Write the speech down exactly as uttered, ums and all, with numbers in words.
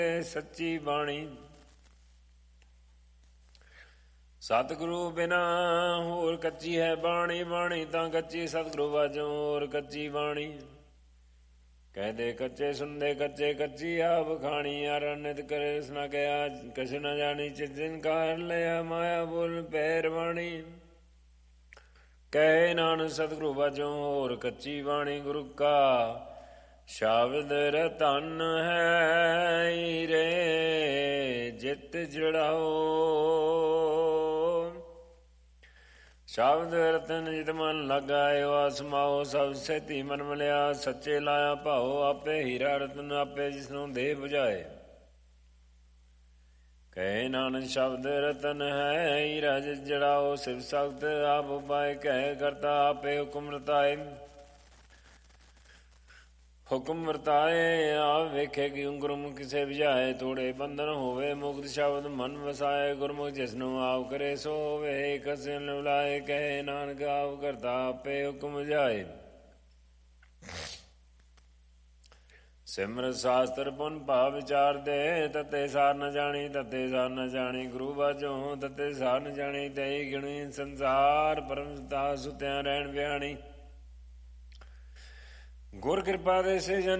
ਸੱਚੀ ਬਾਣੀ। ਸਤਿਗੁਰੂ ਬਿਨਾ ਹੋਰ ਕੱਚੀ ਹੈ ਬਾਣੀ, ਬਾਣੀ ਤਾਂ ਕੱਚੀ ਸਤਿਗੁਰੂ ਵਾਜੋਂ ਹੋਰ ਕੱਚੀ ਬਾਣੀ। ਕਹਦੇ ਕੱਚੇ ਸੁਣਦੇ ਕੱਚੇ ਕੱਚੀ ਆਪ ਖਾਣੀ, ਯਾਰ ਨਿਤ ਕਰੇ ਰਸਨਾ ਕਿਆ ਕਛ ਨਾ ਜਾਣੀ। ਚਿਤਨ ਕਾਰ ਲਿਆ ਮਾਇਆ ਬੋਲ ਪੈਰ ਬਾਣੀ, ਕਹੇ ਨਾਨਕ ਸਤਿਗੁਰੂ ਵਾਜੋਂ ਹੋਰ ਕੱਚੀ ਬਾਣੀ। ਗੁਰੂ ਕਾ ਸ਼ਬਦ ਰਤਨ ਹੈ ਰੇ ਜਿਤ ਜੜਾਓ, ਸ਼ਬਦ ਰਤਨ ਜਿਤ ਮਨ ਲਗਾਇਓ। ਆਸਮਾਓ ਸਭ ਸੇਤੀ ਮਨ ਮਿਲਿਆ, ਸੱਚੇ ਲਾਇਆ ਭਾਓ ਆਪੇ ਹੀਰਾ ਰਤਨ ਆਪੇ ਜਿਸਨੂੰ ਦੇ ਬੁਝਾਏ। ਕਹੇ ਨਾਨਕ ਸ਼ਬਦ ਰਤਨ ਹੈ ਹੀਰਾ ਜਿਤ ਜੜਾਓ, ਸਿਵ ਸਖਤ ਆਪ ਉਪਾਏ ਕਹੇ ਕਰਤਾ ਆਪੇ ਹੁਕਮ ਰਤਾਏ। ਹੁਕਮ ਵਰਤਾਏ ਆਪ ਵੇਖੇ ਕਿ ਗੁਰਮੁਖ ਕਿਸੇ ਬੁਝਾਏ, ਤੋੜੇ ਬੰਧਨ ਹੋਵੇ ਮੁਕਤ ਸ਼ਬਦ ਮਨ ਵਸਾਏ। ਗੁਰਮੁਖ ਜਿਸਨੂੰ ਆਪ ਕਰੇ ਸੋ ਹੋਵੇ, ਕਸੇ ਨ ਬੁਲਾਏ ਕਹੇ ਨਾਨਕ ਆਪ ਕਰਤਾ ਆਪੇ ਹੁਕਮ ਬੁਝਾਏ। ਸਿਮਰਤ ਸ਼ਾਸਤਰ ਪੁਨ ਭਾਵ ਵਿਚਾਰ ਦੇ, ਤਤੇ ਸਾਰ ਨ ਜਾਣੀ ਤਤੇ ਸਾਰ ਨ ਜਾਣੀ। ਗੁਰੂ ਬਾਝੋਂ ਤਤੇ ਸਾਰ ਨ ਜਾਣੀ, ਤਈ ਗਿਣੀ ਸੰਸਾਰ ਪਰਮਤਾ ਸੁਤਿਆਂ ਰਹਿਣ ਬਿਆਣੀ। ਗੁਰ ਕਿਰਪਾ ਦੇ ਸੇ ਜਨ